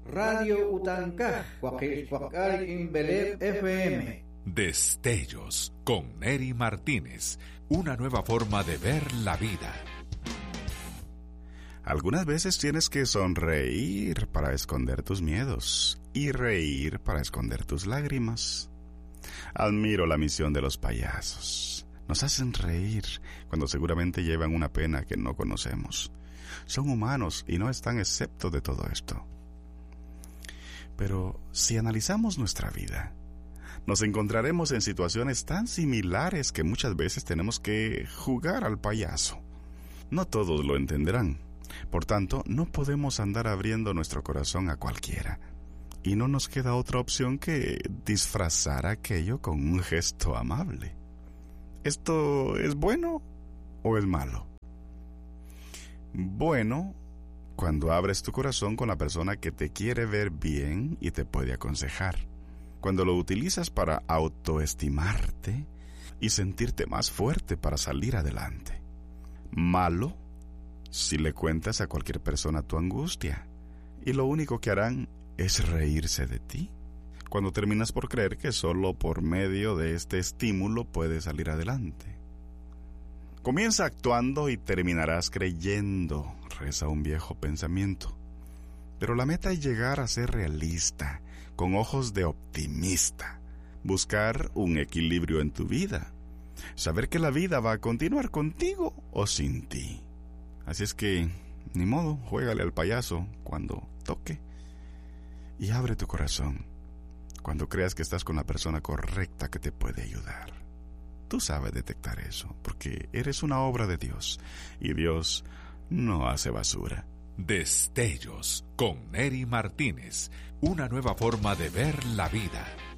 Radio Utancaj, Huaquilhuacal, Inbelet FM. Destellos con Neri Martínez, una nueva forma de ver la vida. Algunas veces tienes que sonreír para esconder tus miedos y reír para esconder tus lágrimas. Admiro la misión de los payasos. Nos hacen reír cuando seguramente llevan una pena que no conocemos. Son humanos y no están exentos de todo esto. Pero si analizamos nuestra vida, nos encontraremos en situaciones tan similares que muchas veces tenemos que jugar al payaso. No todos lo entenderán. Por tanto, no podemos andar abriendo nuestro corazón a cualquiera. Y no nos queda otra opción que disfrazar aquello con un gesto amable. ¿Esto es bueno o es malo? Bueno, cuando abres tu corazón con la persona que te quiere ver bien y te puede aconsejar. Cuando lo utilizas para autoestimarte y sentirte más fuerte para salir adelante. Malo, si le cuentas a cualquier persona tu angustia y lo único que harán es reírse de ti. Cuando terminas por creer que solo por medio de este estímulo puedes salir adelante. Comienza actuando y terminarás creyendo, reza un viejo pensamiento. Pero la meta es llegar a ser realista, con ojos de optimista. Buscar un equilibrio en tu vida. Saber que la vida va a continuar contigo o sin ti. Así es que, ni modo, juégale al payaso cuando toque. Y abre tu corazón cuando creas que estás con la persona correcta que te puede ayudar. Tú sabes detectar eso, porque eres una obra de Dios, y Dios no hace basura. Destellos con Neri Martínez, una nueva forma de ver la vida.